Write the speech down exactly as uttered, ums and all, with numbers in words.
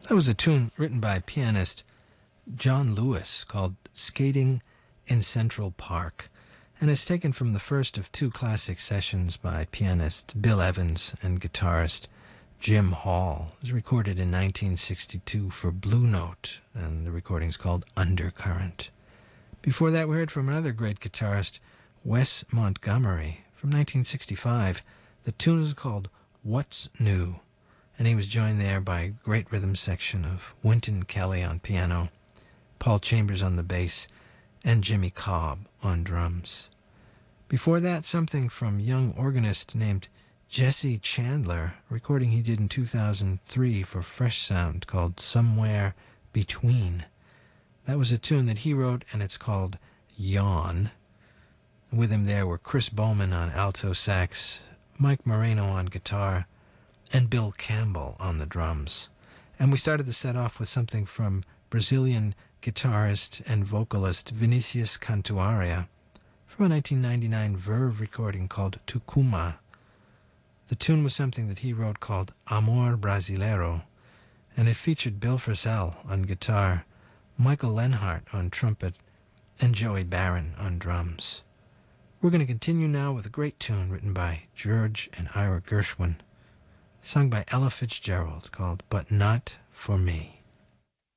That was a tune written by pianist John Lewis called Skating in Central Park, and it's taken from the first of two classic sessions by pianist Bill Evans and guitarist Jim Hall. It was recorded in nineteen sixty-two for Blue Note, and the recording's called Undercurrent. Before that, we heard from another great guitarist, Wes Montgomery, from nineteen sixty-five. The tune is called What's New, and he was joined there by a great rhythm section of Wynton Kelly on piano, Paul Chambers on the bass, and Jimmy Cobb on drums. Before that, something from young organist named Jesse Chandler, a recording he did in two thousand three for Fresh Sound called Somewhere Between. That was a tune that he wrote, and it's called Yawn. With him there were Chris Bowman on alto sax, Mike Moreno on guitar, and Bill Campbell on the drums. And we started the set off with something from Brazilian guitarist and vocalist Vinicius Cantuaria from a nineteen ninety-nine Verve recording called Tucuma. The tune was something that he wrote called Amor Brasileiro, and it featured Bill Frisell on guitar, Michael Lenhart on trumpet, and Joey Barron on drums. We're going to continue now with a great tune written by George and Ira Gershwin, sung by Ella Fitzgerald, called But Not For Me.